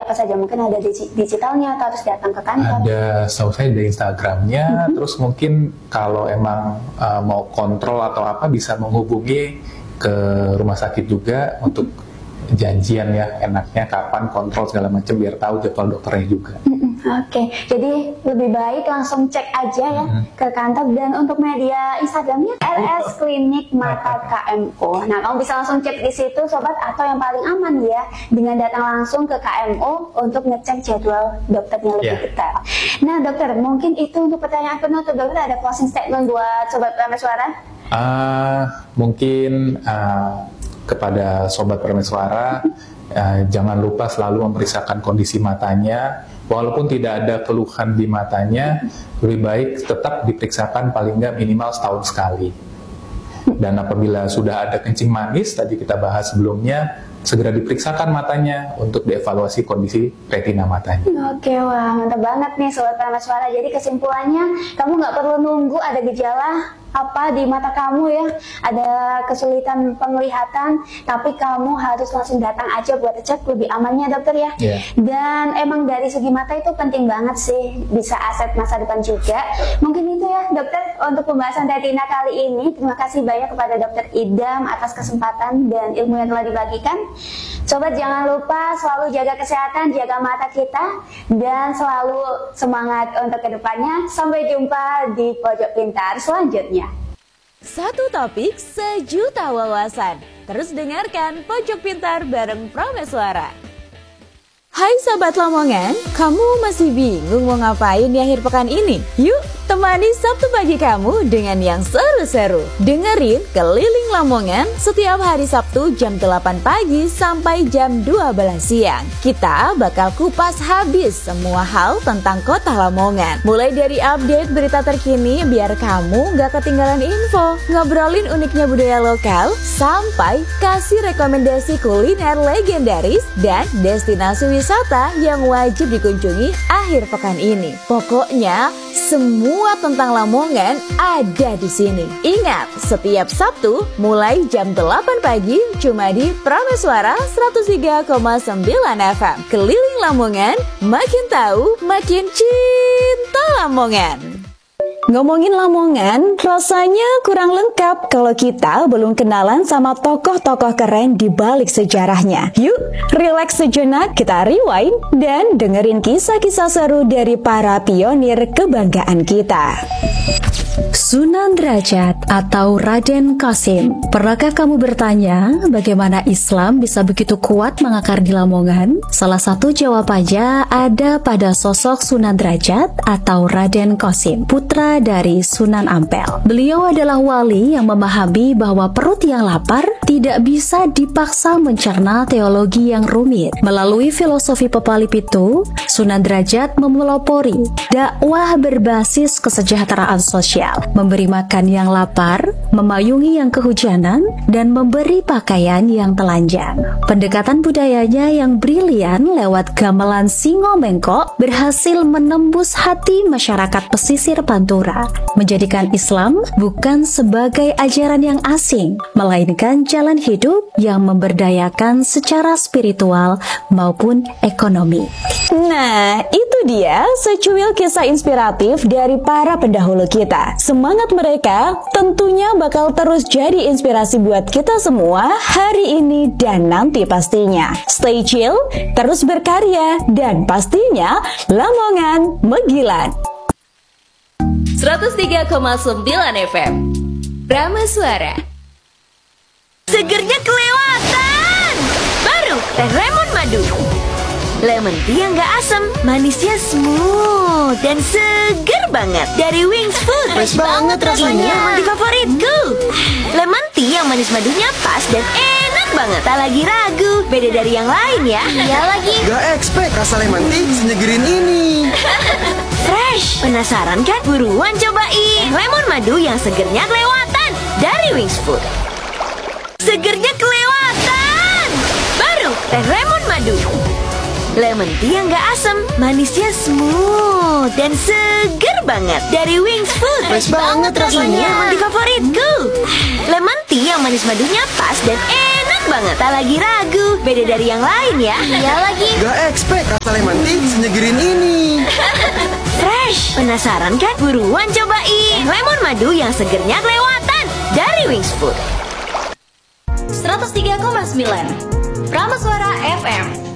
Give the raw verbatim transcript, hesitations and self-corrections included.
apa saja? Mungkin ada digi- digitalnya atau harus datang ke kantor? Ada, setahu saya ada Instagramnya. Mm-hmm. Terus mungkin kalau emang uh, mau kontrol atau apa bisa menghubungi ke rumah sakit juga untuk janjian ya, enaknya kapan kontrol segala macam biar tahu jadwal dokternya juga. Mm-hmm. Oke, okay. Jadi lebih baik langsung cek aja ya mm-hmm. ke kantor. Dan untuk media Instagramnya L S Klinik Mata K M O. Nah, kamu bisa langsung cek di situ sobat, atau yang paling aman ya dengan datang langsung ke K M O untuk ngecek jadwal dokternya lebih yeah. detail. Nah dokter, mungkin itu untuk pertanyaan penutup. Dokter ada closing statement buat sobat Prameswara? Uh, mungkin uh, kepada sobat Prameswara, uh, jangan lupa selalu memeriksakan kondisi matanya. Walaupun tidak ada keluhan di matanya, lebih baik tetap diperiksakan paling nggak minimal setahun sekali. Dan apabila sudah ada kencing manis, tadi kita bahas sebelumnya, segera diperiksakan matanya untuk dievaluasi kondisi retina matanya. Oke, wah mantap banget nih sobat Prameswara. Jadi kesimpulannya, kamu nggak perlu nunggu ada gejala apa di mata kamu ya, ada kesulitan penglihatan, tapi kamu harus langsung datang aja buat cek, lebih amannya dokter ya. Yeah. Dan emang dari segi mata itu penting banget sih, bisa aset masa depan juga. Mungkin itu ya dokter untuk pembahasan retina kali ini. Terima kasih banyak kepada dokter Idam atas kesempatan dan ilmu yang telah dibagikan. Sobat jangan lupa selalu jaga kesehatan, jaga mata kita, dan selalu semangat untuk kedepannya. Sampai jumpa di Pojok Pintar selanjutnya. Satu topik, sejuta wawasan. Terus dengarkan Pojok Pintar bareng Prameswara. Hai Sobat Lamongan, kamu masih bingung mau ngapain di akhir pekan ini? Yuk, temani Sabtu pagi kamu dengan yang seru-seru. Dengerin Keliling Lamongan setiap hari Sabtu jam delapan pagi sampai jam dua belas siang. Kita bakal kupas habis semua hal tentang kota Lamongan. Mulai dari update berita terkini biar kamu gak ketinggalan info, ngobrolin uniknya budaya lokal, sampai kasih rekomendasi kuliner legendaris dan destinasi wisata yang wajib dikunjungi akhir pekan ini. Pokoknya semua tentang Lamongan ada di sini. Ingat, setiap Sabtu mulai jam delapan pagi cuma di Prameswara seratus tiga koma sembilan F M. Keliling Lamongan, makin tahu, makin cinta Lamongan. Ngomongin Lamongan, rasanya kurang lengkap kalau kita belum kenalan sama tokoh-tokoh keren di balik sejarahnya. Yuk, relax sejenak, kita rewind dan dengerin kisah-kisah seru dari para pionir kebanggaan kita. Sunan Derajat atau Raden Kasim. Pernahkah kamu bertanya bagaimana Islam bisa begitu kuat mengakar di Lamongan? Salah satu jawabannya ada pada sosok Sunan Derajat atau Raden Kasim, putra dari Sunan Ampel. Beliau adalah wali yang memahami bahwa perut yang lapar tidak bisa dipaksa mencerna teologi yang rumit. Melalui filosofi pepalip itu, Sunan Derajat memelopori dakwah berbasis kesejahteraan sosial, memberi makan yang lapar, memayungi yang kehujanan, dan memberi pakaian yang telanjang. Pendekatan budayanya yang brilian lewat gamelan Singo Mengkok berhasil menembus hati masyarakat pesisir Pantura, menjadikan Islam bukan sebagai ajaran yang asing, melainkan jalan hidup yang memberdayakan secara spiritual maupun ekonomi. Nah, itu dia secuil kisah inspiratif dari para pendahulu kita. Semangat mereka tentunya bakal terus jadi inspirasi buat kita semua hari ini dan nanti pastinya. Stay chill, terus berkarya, dan pastinya Lamongan Megilan. seratus tiga koma sembilan F M Prameswara. Segernya kelewatan. Baru teh lemon madu. Lemon tea yang gak asam, manisnya smooth dan seger banget dari Wings Food. Fresh banget rasanya. Ini yang mandi favoritku. Lemon tea yang manis madunya pas dan enak banget. Tak lagi ragu, beda dari yang lain ya. Iya lagi. Gak expect rasa lemon tea senyegerin ini. Fresh. Penasaran kan? Buruan cobain lemon madu yang segernya kelewatan dari Wings Food. Segernya kelewatan. Baru teh lemon madu. Lemon tea yang gak asam, manisnya smooth dan seger banget dari Wings Food. Fresh banget rasanya. Ini yang mandi favoritku. Lemon tea yang manis madunya pas dan enak banget. Tak lagi ragu, beda dari yang lain ya. Iya lagi. Gak expect rasa lemon tea senyegerin ini. Fresh. Penasaran kan? Buruan cobain. Lemon madu yang segernya kelewatan dari Wings Food. seratus tiga koma sembilan Prameswara F M.